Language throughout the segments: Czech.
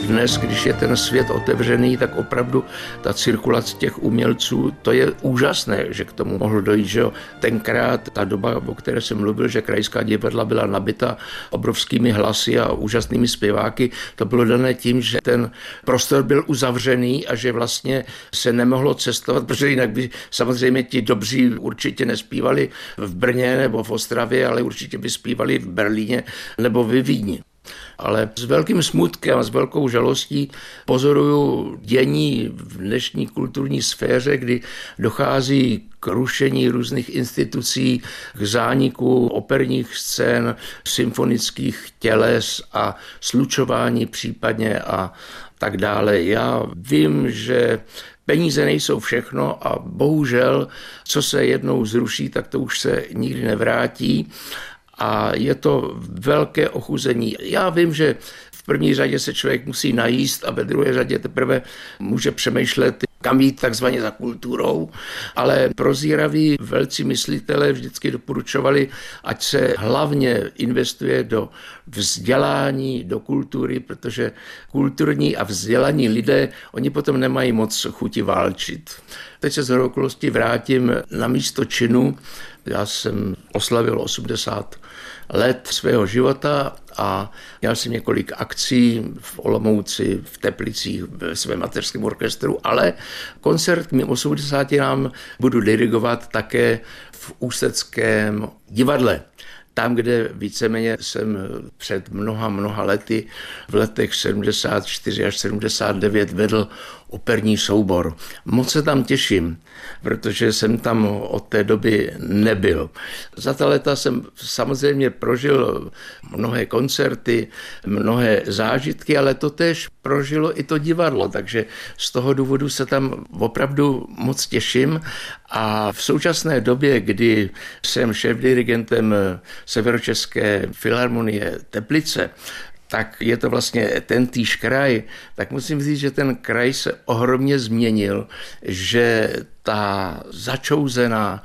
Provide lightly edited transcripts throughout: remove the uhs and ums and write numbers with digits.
dnes, když je ten svět otevřený, tak opravdu ta cirkulace těch umělců, to je úžasné, že k tomu mohlo dojít, že jo. Tenkrát ta doba, o které jsem mluvil, že krajská divadla byla nabita obrovskými hlasy a úžasnými zpěváky, to bylo dané tím, že ten prostor byl uzavřený a že vlastně se nemohlo cestovat, protože jinak by samozřejmě ti dobří určitě nespívali v Brně nebo v Ostravě, ale určitě by zpívali v Berlíně nebo ve Vídni. Ale s velkým smutkem a s velkou žalostí pozoruju dění v dnešní kulturní sféře, kdy dochází k rušení různých institucí, k zániku operních scén, symfonických těles a slučování případně a tak dále. Já vím, že peníze nejsou všechno a bohužel, co se jednou zruší, tak to už se nikdy nevrátí. A je to velké ochuzení. Já vím, že v první řadě se člověk musí najíst a ve druhé řadě teprve může přemýšlet, kam jít takzvaně za kulturou, ale prozíraví velcí myslitelé vždycky doporučovali, ať se hlavně investuje do vzdělání, do kultury, protože kulturní a vzdělaní lidé, oni potom nemají moc chuti válčit. Teď se z okolností vrátím na místo činu. Já jsem oslavil 80 let svého života a měl jsem několik akcí v Olomouci, v Teplicích, ve svém mateřském orchestru, ale koncert k mým 80 budu dirigovat také v Ústeckém divadle. Tam, kde víceméně jsem před mnoha lety, v letech 74 až 79 vedl operní soubor. Moc se tam těším, protože jsem tam od té doby nebyl. Za ta léta jsem samozřejmě prožil mnohé koncerty, mnohé zážitky, ale to též prožilo i to divadlo, takže z toho důvodu se tam opravdu moc těším. A v současné době, kdy jsem šéfdirigentem Severočeské filharmonie Teplice, tak je to vlastně tentýž kraj, tak musím říct, že ten kraj se ohromně změnil, že ta začouzená,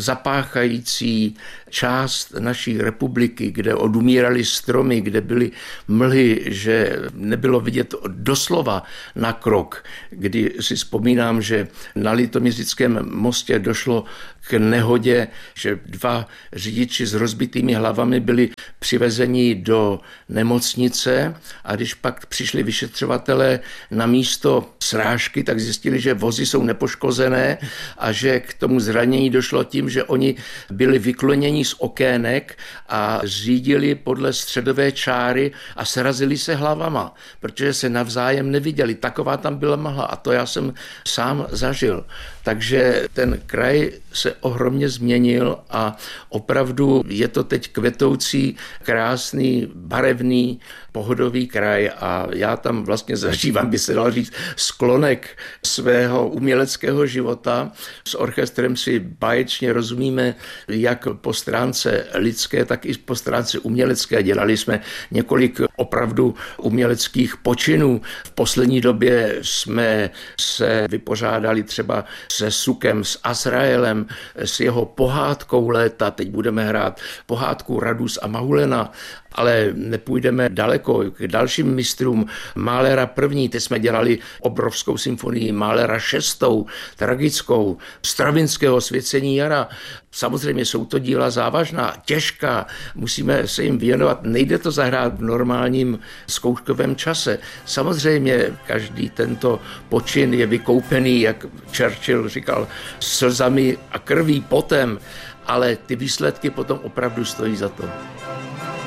zapáchající část naší republiky, kde odumíraly stromy, kde byly mlhy, že nebylo vidět doslova na krok, kdy si vzpomínám, že na Litoměřickém mostě došlo k nehodě, že 2 řidiči s rozbitými hlavami byli přivezeni do nemocnice a když pak přišli vyšetřovatelé na místo srážky, tak zjistili, že vozy jsou nepoškozené a že k tomu zranění došlo tím, že oni byli vykloněni z okének a řídili podle středové čáry a srazili se hlavama, protože se navzájem neviděli. Taková tam byla mlha a to já jsem sám zažil. Takže ten kraj se ohromně změnil a opravdu je to teď kvetoucí, krásný, barevný, pohodový kraj a já tam vlastně zažívám, by se dal říct, sklonek svého uměleckého života. S orchestrem si báječně rozumíme jak po stránce lidské, tak i po stránce umělecké. Dělali jsme několik opravdu uměleckých počinů. V poslední době jsme se vypořádali třeba se Sukem, s Azraelem, s jeho pohádkou léta. Teď budeme hrát pohádku Radus a Mahulena, ale nepůjdeme daleko k dalším mistrům. Mahlera první, teď jsme dělali obrovskou symfonii, Mahlera 6, tragickou, Stravinského Svěcení jara. Samozřejmě jsou to díla závažná, těžká, musíme se jim věnovat, nejde to zahrát v normálním zkouškovém čase. Samozřejmě každý tento počin je vykoupený, jak Churchill říkal, slzami a krví, potem, ale ty výsledky potom opravdu stojí za to.